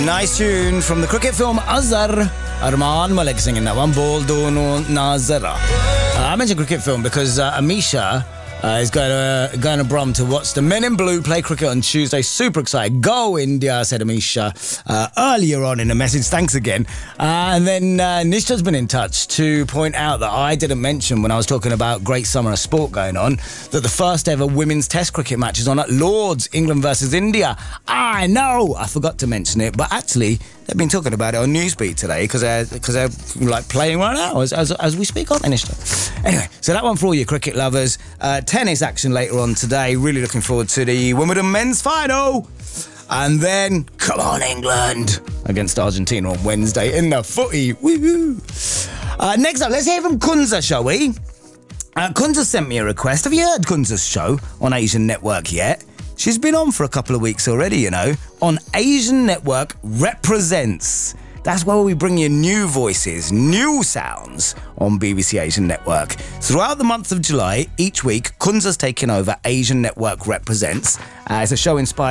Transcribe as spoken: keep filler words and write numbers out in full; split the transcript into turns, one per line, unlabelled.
Nice tune from the cricket film Azhar. Arman Malik singing that one. Bol Dono Nazara. Uh, I mentioned cricket film because uh, Amisha uh, is going to, going to Brum to watch the Men in Blue play cricket on Tuesday. Super excited. Go India, said Amisha uh, earlier on in the message. Thanks again. Uh, and then uh, Nishta's been in touch to point out that I didn't mention when I was talking about great summer of sport going on that the first ever women's test cricket match is on at Lord's, England versus India. I know, I forgot to mention it, but actually they've been talking about it on Newsbeat today because they're, cause they're like playing right now as, as, as we speak, aren't they, Nishta? Anyway, so that one for all you cricket lovers. Uh, tennis action later on today. Really looking forward to the Wimbledon men's final. And then, come on, England, against Argentina on Wednesday in the footy. Woo-hoo. Uh, next up, let's hear from Kunza, shall we? Uh, Kunza sent me a request. Have you heard Kunza's show on Asian Network yet? She's been on for a couple of weeks already, you know, on Asian Network Represents. That's where we bring you new voices, new sounds on B B C Asian Network. Throughout the month of July, each week, Kunza's taking over Asian Network Represents. Uh, it's a show inspired